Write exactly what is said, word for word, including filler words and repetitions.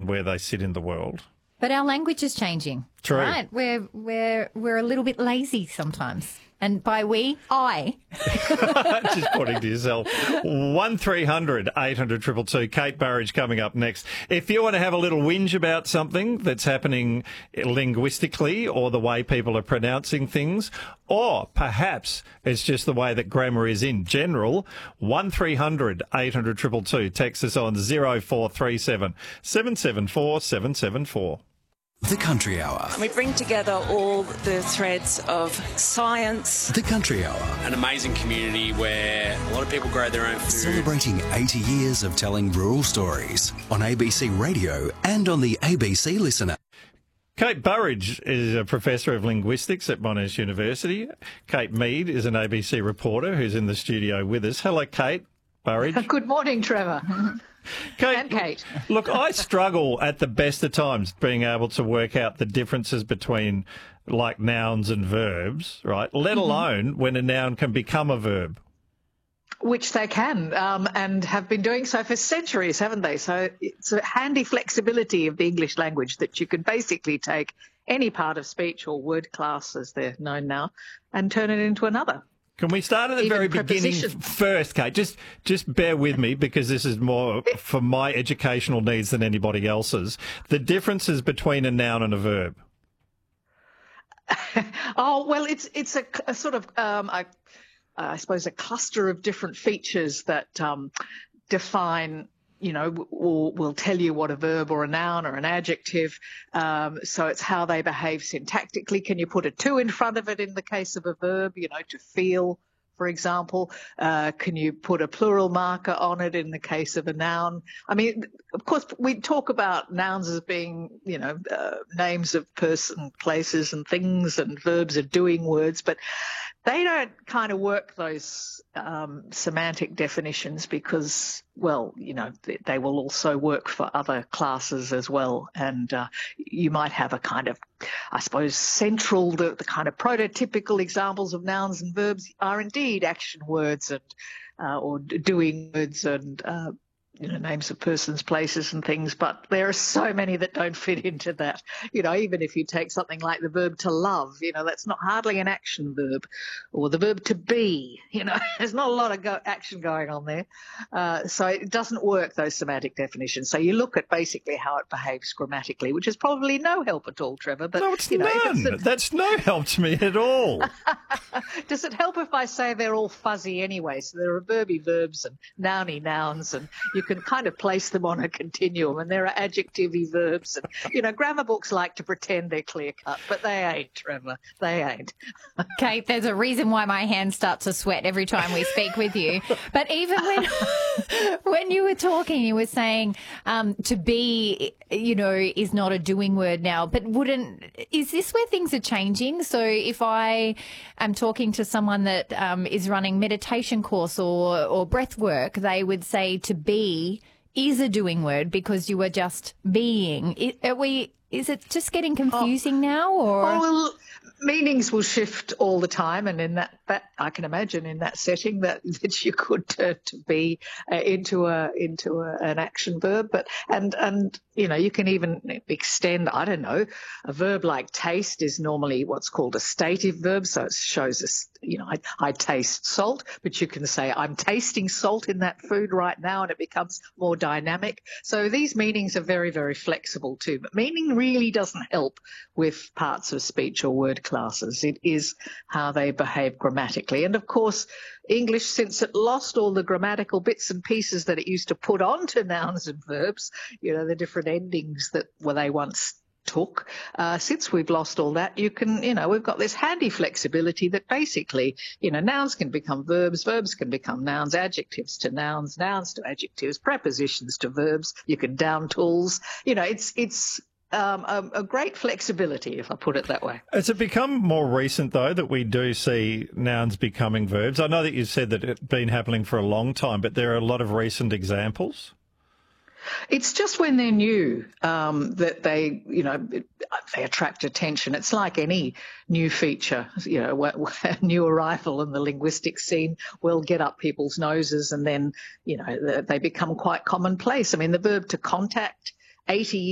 where they sit in the world. But our language is changing. True. Right? We're, we're, we're a little bit lazy sometimes. And by we, I. Just pointing to yourself. one three hundred eight hundred two two two. Kate Burridge coming up next. If you want to have a little whinge about something that's happening linguistically or the way people are pronouncing things, or perhaps it's just the way that grammar is in general, one three hundred eight hundred two two two. Text us on zero four three seven seven seven four seven seven four. The Country Hour. We bring together all the threads of science. The Country Hour. An amazing community where a lot of people grow their own food. Celebrating eighty years of telling rural stories on A B C Radio and on the A B C Listener. Kate Burridge is a professor of linguistics at Monash University. Kate Mead is an A B C reporter who's in the studio with us. Hello, Kate Burridge. Good morning, Trevor. Kate, and Kate. Look, I struggle at the best of times being able to work out the differences between, like, nouns and verbs, right? Let alone mm-hmm. when a noun can become a verb. Which they can, um, and have been doing so for centuries, haven't they? So it's a handy flexibility of the English language that you can basically take any part of speech or word class, as they're known now, and turn it into another. Can we start at the Even very beginning first, Kate? Just just bear with me because this is more for my educational needs than anybody else's. The differences between a noun and a verb. Oh, well, it's it's a, a sort of, um, a, I suppose, a cluster of different features that um, define, you know, will will tell you what a verb or a noun or an adjective. Um, so it's how they behave syntactically. Can you put a to in front of it in the case of a verb, you know, to feel, for example? Uh, can you put a plural marker on it in the case of a noun? I mean, of course, we talk about nouns as being, you know, uh, names of person, places and things, and verbs are doing words, but they don't kind of work those um, semantic definitions because, well, you know, they, they will also work for other classes as well. And uh, you might have a kind of, I suppose, central, the, the kind of prototypical examples of nouns and verbs are indeed action words and uh, or doing words and uh, you know, names of persons, places and things, but there are so many that don't fit into that. You know, even if you take something like the verb to love, you know, that's not hardly an action verb, or the verb to be, you know, there's not a lot of go- action going on there. Uh, so it doesn't work, those semantic definitions. So you look at basically how it behaves grammatically, which is probably no help at all, Trevor. But, no, it's you know, none. It's a... That's no help to me at all. Does it help if I say they're all fuzzy anyway? So there are verby verbs and nouny nouns, and you can kind of place them on a continuum, and there are adjectivey verbs. And, you know, grammar books like to pretend they're clear-cut, but they ain't, Trevor. They ain't. Kate, there's a reason why my hands start to sweat every time we speak with you. But even when when you were talking, you were saying um, to be, you know, is not a doing word now. But wouldn't, is this where things are changing? So if I am talking to someone that um, is running meditation course or, or breath work, they would say to be is a doing word because you are just being. Are we, is it just getting confusing oh. now? Or? Oh, well, meanings will shift all the time, and in that, that I can imagine in that setting that, that you could turn to be uh, into a into a, an action verb. But and and you know, you can even extend. I don't know, a verb like taste is normally what's called a stative verb, so it shows us. You know, I, I taste salt, but you can say I'm tasting salt in that food right now, and it becomes more dynamic. So these meanings are very, very flexible too. But meaning really doesn't help with parts of speech or word classes. It is how they behave grammatically. And of course, English, since it lost all the grammatical bits and pieces that it used to put onto nouns and verbs, you know, the different endings that were they once took, uh, since we've lost all that, you can, you know, we've got this handy flexibility that basically, you know, nouns can become verbs, verbs can become nouns, adjectives to nouns, nouns to adjectives, prepositions to verbs. You can down tools. You know, it's, it's, Um, a, a great flexibility, if I put it that way. Has it become more recent, though, that we do see nouns becoming verbs? I know that you said that it's been happening for a long time, but there are a lot of recent examples. It's just when they're new um, that they, you know, they attract attention. It's like any new feature, you know, a new arrival in the linguistic scene will get up people's noses, and then, you know, they become quite commonplace. I mean, the verb to contact, eighty